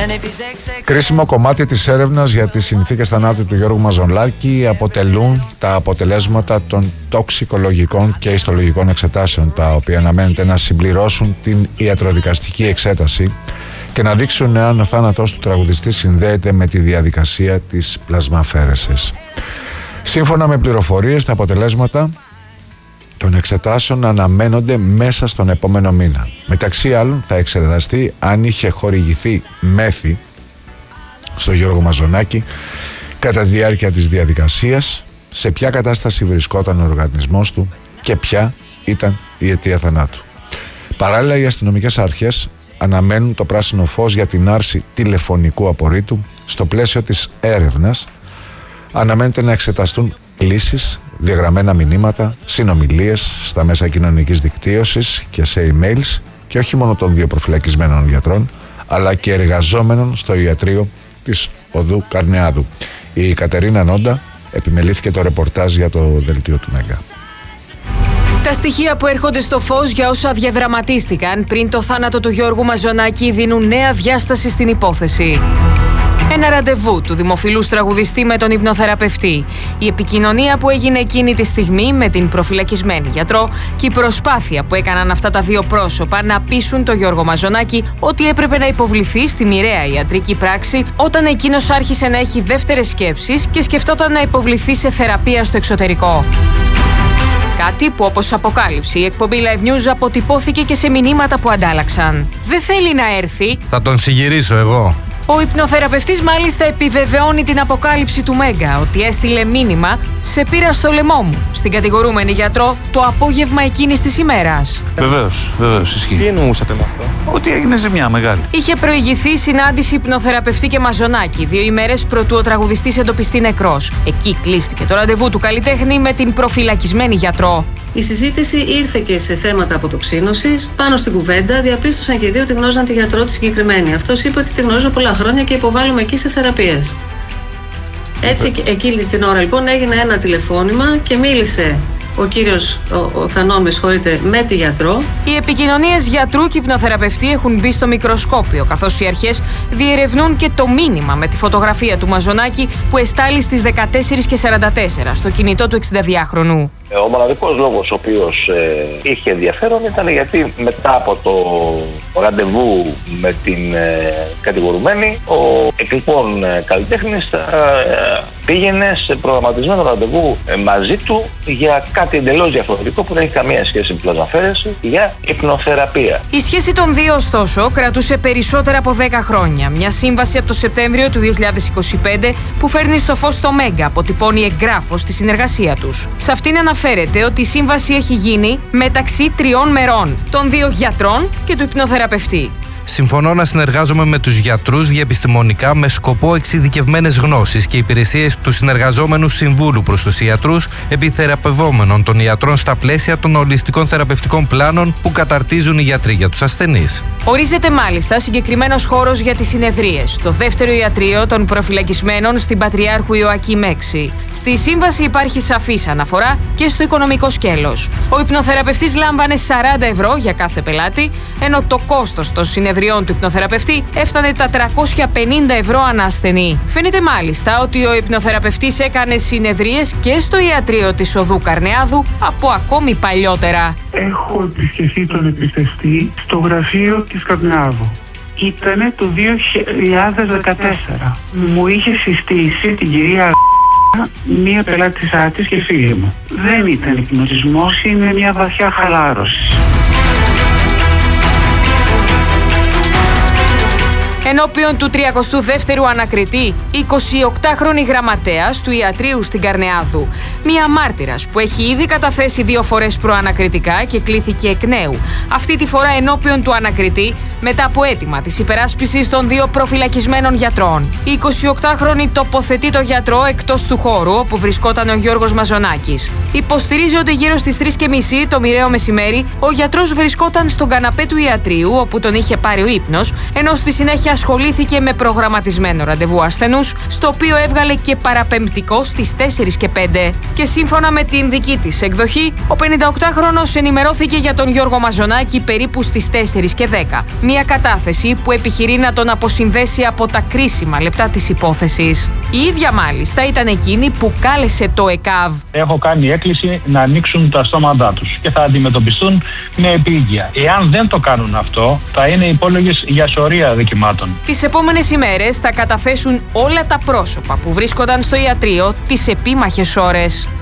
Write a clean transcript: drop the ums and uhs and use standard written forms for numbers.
Κρίσιμο κομμάτι της έρευνας για τις συνθήκες θανάτου του Γιώργου Μαζονάκη αποτελούν τα αποτελέσματα των τοξικολογικών και ιστολογικών εξετάσεων, τα οποία αναμένεται να συμπληρώσουν την ιατροδικαστική εξέταση και να δείξουν εάν ο θάνατος του τραγουδιστή συνδέεται με τη διαδικασία της πλασμαφαίρεσης. Σύμφωνα με πληροφορίες, τα αποτελέσματα των εξετάσεων αναμένονται μέσα στον επόμενο μήνα. Μεταξύ άλλων, θα εξεταστεί αν είχε χορηγηθεί μέθη στο Γιώργο Μαζονάκη κατά τη διάρκεια της διαδικασίας, σε ποια κατάσταση βρισκόταν ο οργανισμός του και ποια ήταν η αιτία θανάτου. Παράλληλα, οι αστυνομικές αρχές αναμένουν το πράσινο φως για την άρση τηλεφωνικού απορρίτου. Στο πλαίσιο της έρευνας αναμένεται να εξεταστούν κλήσεις, διαγραμμένα μηνύματα, συνομιλίες στα μέσα κοινωνικής δικτύωσης και σε emails, και όχι μόνο των δύο προφυλακισμένων γιατρών, αλλά και εργαζόμενων στο ιατρείο της οδού Καρνεάδου. Η Κατερίνα Νόντα επιμελήθηκε το ρεπορτάζ για το δελτίο του Μέγκα. Τα στοιχεία που έρχονται στο φως για όσα διαδραματίστηκαν πριν το θάνατο του Γιώργου Μαζονάκη δίνουν νέα διάσταση στην υπόθεση. Ένα ραντεβού του δημοφιλούς τραγουδιστή με τον υπνοθεραπευτή, η επικοινωνία που έγινε εκείνη τη στιγμή με την προφυλακισμένη γιατρό και η προσπάθεια που έκαναν αυτά τα δύο πρόσωπα να πείσουν τον Γιώργο Μαζονάκη ότι έπρεπε να υποβληθεί στη μοιραία ιατρική πράξη όταν εκείνος άρχισε να έχει δεύτερες σκέψεις και σκεφτόταν να υποβληθεί σε θεραπεία στο εξωτερικό. Κάτι που, όπως αποκάλυψε η εκπομπή Live News, αποτυπώθηκε και σε μηνύματα που αντάλλαξαν. Δεν θέλει να έρθει. Θα τον συγυρίσω εγώ. Ο υπνοθεραπευτής μάλιστα επιβεβαιώνει την αποκάλυψη του Μέγκα ότι έστειλε μήνυμα «Σε πήρα στο λαιμό μου» στην κατηγορούμενη γιατρό το απόγευμα εκείνης της ημέρας. Βεβαίως, ισχύει. Τι εννοούσατε με αυτό? Ότι έγινε ζημιά μεγάλη. Είχε προηγηθεί συνάντηση υπνοθεραπευτή και Μαζονάκη 2 ημέρες προτού ο τραγουδιστής εντοπιστεί νεκρός. Εκεί κλείστηκε το ραντεβού του καλλιτέχνη με την προφυλακισμένη γιατρό. Η συζήτηση ήρθε και σε θέματα αποτοξίνωσης. Πάνω στην κουβέντα διαπίστωσαν και οι δύο ότι γνώριζαν τη γιατρό τη συγκεκριμένη. Αυτός είπε ότι τη γνώριζε πολλά χρόνια και υποβάλλουμε εκεί σε θεραπείες. Έτσι, εκείνη την ώρα λοιπόν έγινε ένα τηλεφώνημα και μίλησε ο κύριος Θανό, με τη γιατρό. Οι επικοινωνίες γιατρού και υπνοθεραπευτή έχουν μπει στο μικροσκόπιο, καθώς οι αρχές διερευνούν και το μήνυμα με τη φωτογραφία του Μαζονάκη που εστάλει στις 14:44 στο κινητό του 62χρονου. Ο μοναδικός λόγος ο οποίος είχε ενδιαφέρον ήταν γιατί μετά από το ραντεβού με την κατηγορουμένη, ο εκλειπών καλλιτέχνης πήγαινε σε προγραμματισμένο ραντεβού μαζί του για κάτι εντελώς διαφορετικό που δεν έχει καμία σχέση με πλασμαφαίρεση, για υπνοθεραπεία. Η σχέση των δύο, ωστόσο, κρατούσε περισσότερα από 10 χρόνια. Μια σύμβαση από το Σεπτέμβριο του 2025 που φέρνει στο φως το Μέγκα, αποτυπώνει εγγράφος τη συνεργασία τους. Σε αυτήν αναφέρεται ότι η σύμβαση έχει γίνει μεταξύ 3 μερών, των 2 γιατρών και του υπνοθεραπευτή. Συμφωνώ να συνεργάζομαι με τους γιατρούς διαεπιστημονικά με σκοπό εξειδικευμένες γνώσεις και υπηρεσίες του συνεργαζόμενου συμβούλου προς τους ιατρούς επιθεραπευόμενων των ιατρών στα πλαίσια των ολιστικών θεραπευτικών πλάνων που καταρτίζουν οι γιατροί για τους ασθενείς. Ορίζεται μάλιστα συγκεκριμένος χώρος για τις συνεδρίες, το δεύτερο ιατρείο των προφυλακισμένων στην Πατριάρχου Ιωακήμ 6. Στη σύμβαση υπάρχει σαφής αναφορά και στο οικονομικό σκέλος. Ο υπνοθεραπευτής λάμβανε 40 ευρώ για κάθε πελάτη, ενώ το κόστος των συνεδριών του υπνοθεραπευτή έφτανε τα 350 ευρώ ανά ασθενή. Φαίνεται μάλιστα ότι ο υπνοθεραπευτής έκανε συνεδρίες και στο ιατρείο της οδού Καρνεάδου από ακόμη παλιότερα. Έχω επισκεφθεί τον επιστευτή στο γραφείο της Καρνεάδου. Ήτανε το 2014. Μου είχε συστήσει την κυρία μία πελάτησά της και φίλη μου. Δεν ήταν υπνοτισμός, είναι μια βαθιά χαλάρωση. Ενώπιον του 32ου ανακριτή, 28χρονη γραμματέας του ιατρείου στην Καρνεάδου. Μία μάρτυρας που έχει ήδη καταθέσει 2 φορές προανακριτικά και κλήθηκε εκ νέου. Αυτή τη φορά ενώπιον του ανακριτή μετά από αίτημα της υπεράσπισης των 2 προφυλακισμένων γιατρών. Η 28χρονη τοποθετεί το γιατρό εκτός του χώρου όπου βρισκόταν ο Γιώργος Μαζονάκης. Υποστηρίζει ότι γύρω στις 3:30 το μοιραίο μεσημέρι ο γιατρός βρισκόταν στον καναπέ του ιατρείου όπου τον είχε πάρει ο ύπνος, ενώ στη συνέχεια ασχολήθηκε με προγραμματισμένο ραντεβού ασθενούς, στο οποίο έβγαλε και παραπεμπτικό στις 4 και 5. Και σύμφωνα με την δική της εκδοχή, ο 58χρονος ενημερώθηκε για τον Γιώργο Μαζονάκη περίπου στις 4 και 10. Μια κατάθεση που επιχειρεί να τον αποσυνδέσει από τα κρίσιμα λεπτά της υπόθεσης. Η ίδια μάλιστα ήταν εκείνη που κάλεσε το ΕΚΑΒ. Έχω κάνει έκκληση να ανοίξουν τα στόματά τους και θα αντιμετωπιστούν με επίγεια. Εάν δεν το κάνουν αυτό, θα είναι υπόλογες για σωρία δικημάτων. Τις επόμενες ημέρες θα καταθέσουν όλα τα πρόσωπα που βρίσκονταν στο ιατρείο τις επίμαχες ώρες.